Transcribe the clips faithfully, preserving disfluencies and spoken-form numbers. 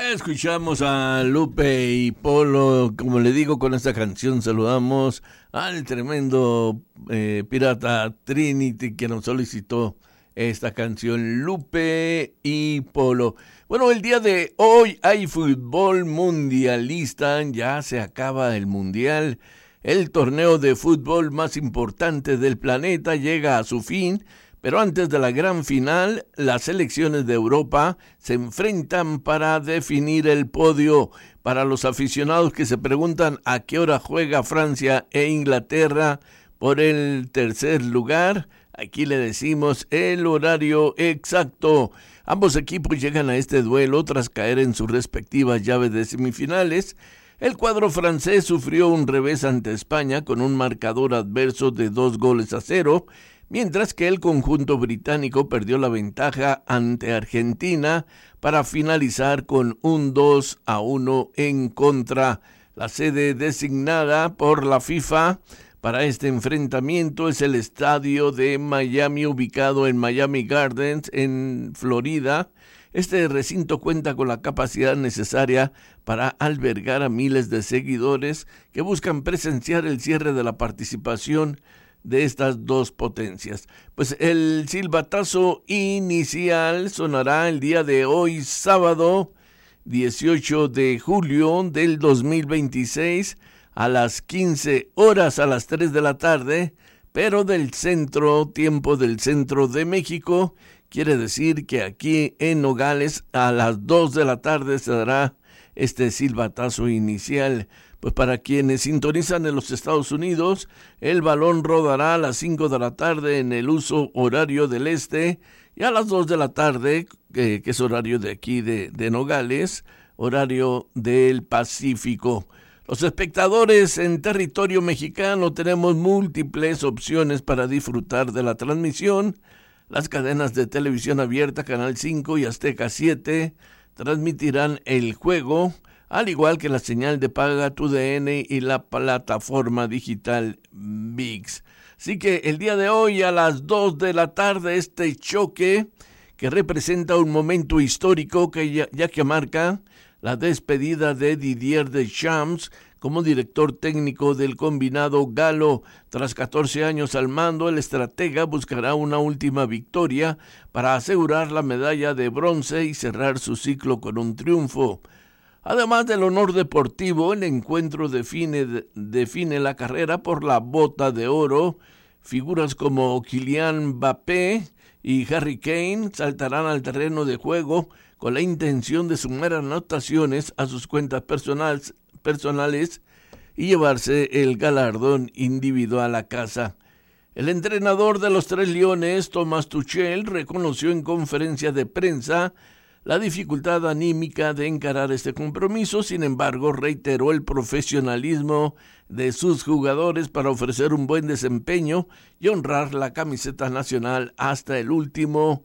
Escuchamos a Lupe y Polo, como le digo, con esta canción saludamos al tremendo eh, pirata Trinity que nos solicitó esta canción, Lupe y Polo. Bueno, el día de hoy hay fútbol mundialista, ya se acaba el mundial, el torneo de fútbol más importante del planeta llega a su fin. Pero antes de la gran final, las selecciones de Europa se enfrentan para definir el podio. Para los aficionados que se preguntan a qué hora juega Francia e Inglaterra por el tercer lugar, aquí le decimos el horario exacto. Ambos equipos llegan a este duelo tras caer en sus respectivas llaves de semifinales. El cuadro francés sufrió un revés ante España con un marcador adverso de dos goles a cero, mientras que el conjunto británico perdió la ventaja ante Argentina para finalizar con un dos a uno en contra. La sede designada por la FIFA para este enfrentamiento es el estadio de Miami, ubicado en Miami Gardens, en Florida. Este recinto cuenta con la capacidad necesaria para albergar a miles de seguidores que buscan presenciar el cierre de la participación de estas dos potencias. Pues el silbatazo inicial sonará el día de hoy, sábado dieciocho de julio del dos mil veintiséis, a las quince horas, a las tres de la tarde, pero del centro, tiempo del centro de México. Quiere decir que aquí en Nogales a las dos de la tarde se dará este silbatazo inicial. Pues para quienes sintonizan en los Estados Unidos, el balón rodará a las cinco de la tarde en el uso horario del este y a las dos de la tarde, eh, que es horario de aquí de, de Nogales, horario del Pacífico. Los espectadores en territorio mexicano tenemos múltiples opciones para disfrutar de la transmisión. Las cadenas de televisión abierta, Canal cinco y Azteca siete, transmitirán el juego, al igual que la señal de paga Tu D N y la plataforma digital V I X. Así que el día de hoy a las dos de la tarde este choque que representa un momento histórico que ya, ya que marca la despedida de Didier Deschamps como director técnico del combinado galo. Tras catorce años al mando, el estratega buscará una última victoria para asegurar la medalla de bronce y cerrar su ciclo con un triunfo. Además del honor deportivo, el encuentro define, define la carrera por la bota de oro. Figuras como Kylian Mbappé y Harry Kane saltarán al terreno de juego con la intención de sumar anotaciones a sus cuentas personales, personales y llevarse el galardón individual a casa. El entrenador de los Tres Leones, Thomas Tuchel, reconoció en conferencia de prensa la dificultad anímica de encarar este compromiso. Sin embargo, reiteró el profesionalismo de sus jugadores para ofrecer un buen desempeño y honrar la camiseta nacional hasta el último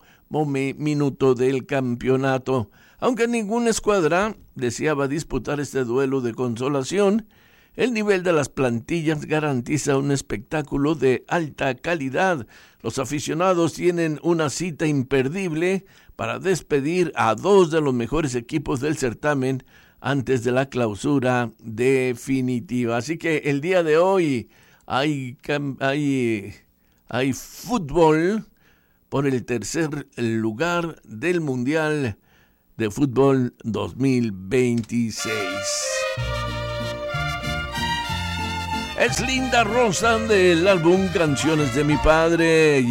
minuto del campeonato. Aunque ninguna escuadra deseaba disputar este duelo de consolación, el nivel de las plantillas garantiza un espectáculo de alta calidad. Los aficionados tienen una cita imperdible para despedir a dos de los mejores equipos del certamen antes de la clausura definitiva. Así que el día de hoy hay, hay, hay fútbol por el tercer lugar del Mundial de Fútbol dos mil veintiséis. Es Linda Rosa del álbum Canciones de mi Padre.